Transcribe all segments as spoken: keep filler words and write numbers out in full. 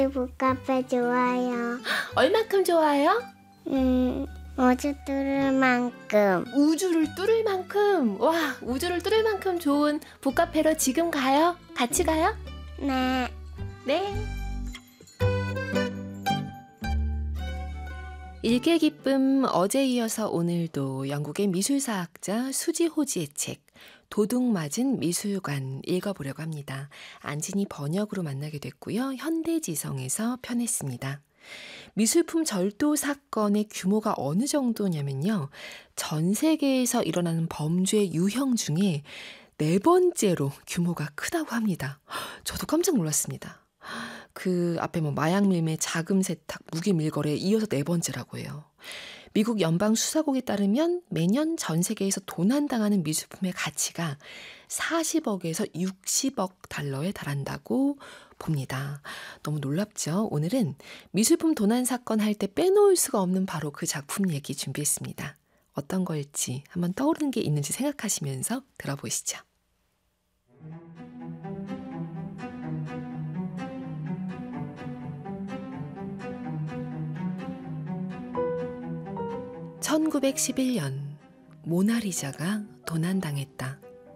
북카페 좋아요. 얼만큼 좋아요? 음, 우주 뚫을 만큼. 우주를 뚫을 만큼. 와, 우주를 뚫을 만큼 좋은 북카페로 지금 가요? 같이 가요? 네. 네. 일개 기쁨, 어제 이어서 오늘도 영국의 미술사학자 수지 호지의 책 도둑 맞은 미술관 읽어보려고 합니다. 안진이 번역으로 만나게 됐고요. 현대지성에서 편했습니다. 미술품 절도 사건의 규모가 어느 정도냐면요. 전 세계에서 일어나는 범죄 유형 중에 네 번째로 규모가 크다고 합니다. 저도 깜짝 놀랐습니다. 그 앞에 뭐 마약 밀매, 자금 세탁, 무기 밀거래에 이어서 네 번째라고 해요. 미국 연방수사국에 따르면 매년 전 세계에서 도난당하는 미술품의 가치가 사십억에서 육십억 달러에 달한다고 봅니다. 너무 놀랍죠? 오늘은 미술품 도난 사건 할 때 빼놓을 수가 없는 바로 그 작품 얘기 준비했습니다. 어떤 걸지 한번 떠오르는 게 있는지 생각하시면서 들어보시죠. 천구백십일 년 모나리자가 도난당했다.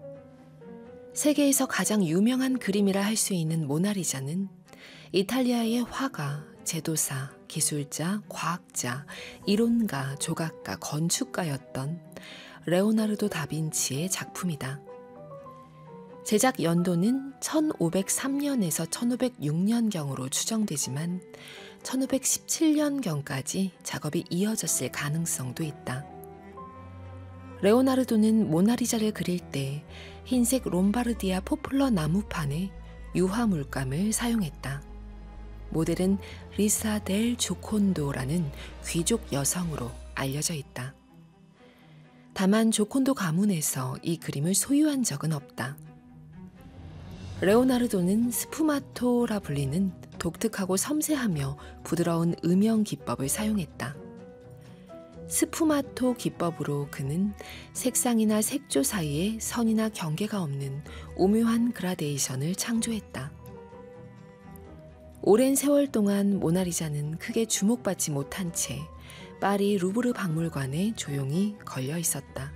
세계에서 가장 유명한 그림이라 할 수 있는 모나리자는 이탈리아의 화가, 제도사, 기술자, 과학자, 이론가, 조각가, 건축가였던 레오나르도 다빈치의 작품이다. 제작 연도는 천오백삼 년에서 천오백육 년경으로 추정되지만 천오백십칠 년경까지 작업이 이어졌을 가능성도 있다. 레오나르도는 모나리자를 그릴 때 흰색 롬바르디아 포플러 나무판에 유화 물감을 사용했다. 모델은 리사 델 조콘도라는 귀족 여성으로 알려져 있다. 다만 조콘도 가문에서 이 그림을 소유한 적은 없다. 레오나르도는 스푸마토라 불리는 독특하고 섬세하며 부드러운 음영 기법을 사용했다. 스푸마토 기법으로 그는 색상이나 색조 사이에 선이나 경계가 없는 오묘한 그라데이션을 창조했다. 오랜 세월 동안 모나리자는 크게 주목받지 못한 채 파리 루브르 박물관에 조용히 걸려 있었다.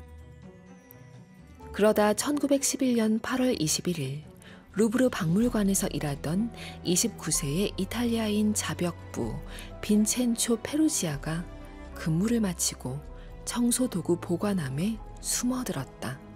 그러다 천구백십일 년 팔월 이십일일 루브르 박물관에서 일하던 이십구 세의 이탈리아인 자벽부 빈첸초 페루지아가 근무를 마치고 청소도구 보관함에 숨어들었다.